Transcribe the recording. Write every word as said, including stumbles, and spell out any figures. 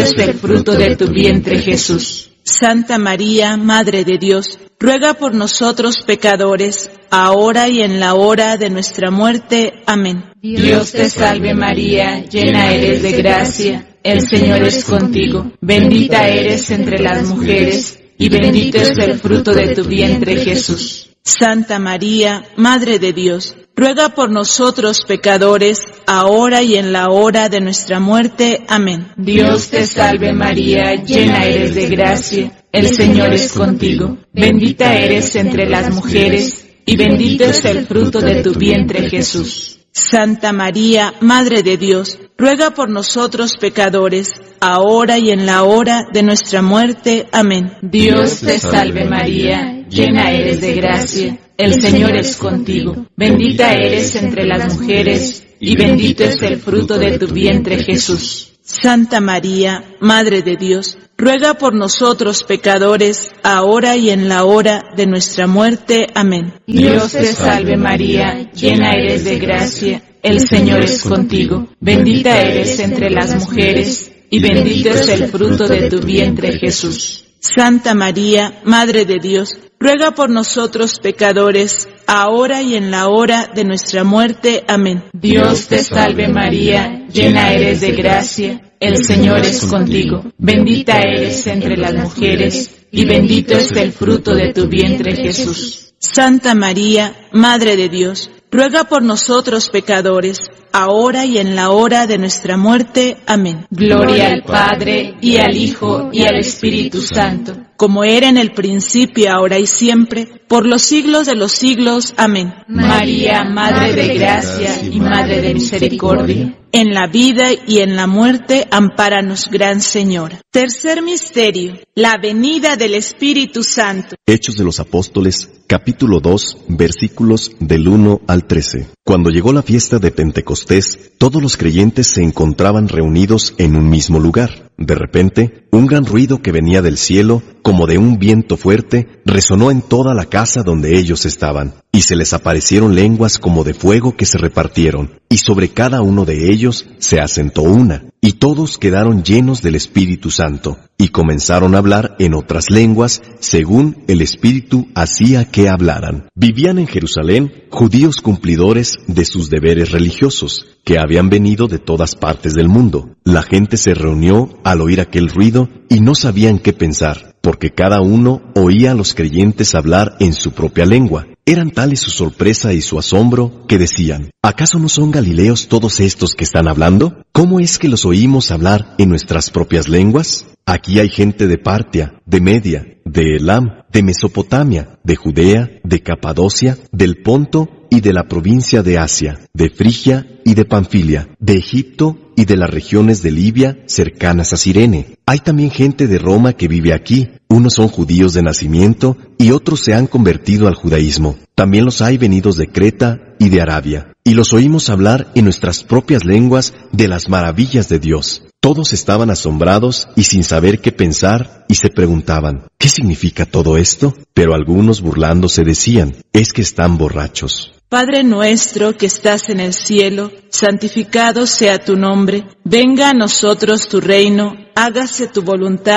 es el fruto de tu vientre, Jesús. Santa María, Madre de Dios, ruega por nosotros pecadores, ahora y en la hora de nuestra muerte. Amén. Dios te salve María, llena eres de gracia, el Señor es contigo. Bendita eres entre las mujeres, y bendito es el fruto de tu vientre, Jesús. Santa María, Madre de Dios, ruega por nosotros pecadores, ahora y en la hora de nuestra muerte. Amén. Dios te salve María, llena eres de gracia, el Señor es contigo. Bendita eres entre las mujeres, y bendito es el fruto de tu vientre, Jesús. Santa María, Madre de Dios, ruega por nosotros pecadores, ahora y en la hora de nuestra muerte. Amén. Dios te salve María, llena eres de gracia, el Señor es contigo. Bendita eres entre las mujeres, y bendito es el fruto de tu vientre, Jesús. Santa María, Madre de Dios, ruega por nosotros pecadores, ahora y en la hora de nuestra muerte. Amén. Dios te salve María, llena eres de gracia, el Señor es contigo. Bendita eres entre las mujeres, y bendito es el fruto de tu vientre, Jesús. Santa María, Madre de Dios, ruega por nosotros pecadores, ahora y en la hora de nuestra muerte. Amén. Dios te salve María, llena eres de gracia, el Señor es contigo. Bendita eres entre las mujeres, y bendito es el fruto de tu vientre, Jesús. Santa María, Madre de Dios, ruega por nosotros pecadores, ahora y en la hora de nuestra muerte. Amén. Gloria al Padre, y al Hijo, y al Espíritu Santo, como era en el principio, ahora y siempre, por los siglos de los siglos. Amén. María, Madre de gracia y Madre de misericordia, en la vida y en la muerte, ampáranos, Gran Señora. Tercer misterio, la venida del Espíritu Santo. Hechos de los Apóstoles, capítulo dos, versículos del uno al trece. Cuando llegó la fiesta de Pentecostés, todos los creyentes se encontraban reunidos en un mismo lugar. De repente, un gran ruido que venía del cielo, como de un viento fuerte, resonó en toda la casa donde ellos estaban, y se les aparecieron lenguas como de fuego que se repartieron, y sobre cada uno de ellos se asentó una, y todos quedaron llenos del Espíritu Santo, y comenzaron a hablar en otras lenguas, según el Espíritu hacía que hablaran. Vivían en Jerusalén judíos cumplidores de sus deberes religiosos, que habían venido de todas partes del mundo. La gente se reunió al oír aquel ruido y no sabían qué pensar, porque cada uno oía a los creyentes hablar en su propia lengua. Eran tales su sorpresa y su asombro que decían: ¿acaso no son galileos todos estos que están hablando? ¿Cómo es que los oímos hablar en nuestras propias lenguas? Aquí hay gente de Partia, de Media, de Elam, de Mesopotamia, de Judea, de Capadocia, del Ponto y de la provincia de Asia, de Frigia y de Panfilia, de Egipto y de las regiones de Libia cercanas a Cirene. Hay también gente de Roma que vive aquí. Unos son judíos de nacimiento y otros se han convertido al judaísmo. También los hay venidos de Creta y de Arabia. Y los oímos hablar en nuestras propias lenguas de las maravillas de Dios. Todos estaban asombrados y sin saber qué pensar, y se preguntaban: ¿qué significa todo esto? Pero algunos burlándose decían: es que están borrachos. Padre nuestro que estás en el cielo, santificado sea tu nombre. Venga a nosotros tu reino, hágase tu voluntad